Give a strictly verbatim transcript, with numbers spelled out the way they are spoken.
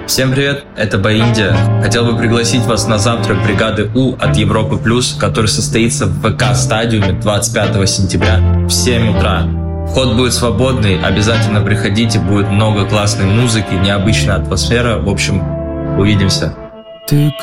Всем привет, это Боиндия. Хотел бы пригласить вас на завтрак бригады У от Европы Плюс, который состоится в ВК-стадиуме двадцать пятого сентября в семь утра. Вход будет свободный, обязательно приходите, будет много классной музыки, необычная атмосфера. В общем, увидимся. Ты